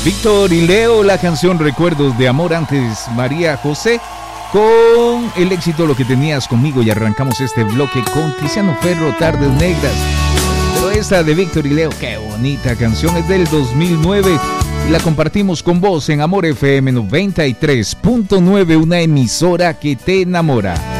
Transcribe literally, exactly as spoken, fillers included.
Víctor y Leo, la canción Recuerdos de Amor, antes María José con el éxito Lo que tenías conmigo, y arrancamos este bloque con Tiziano Ferro, Tardes Negras. Pero esta de Víctor y Leo, qué bonita canción, es del dos mil nueve y la compartimos con vos en Amor F M noventa y tres punto nueve, una emisora que te enamora.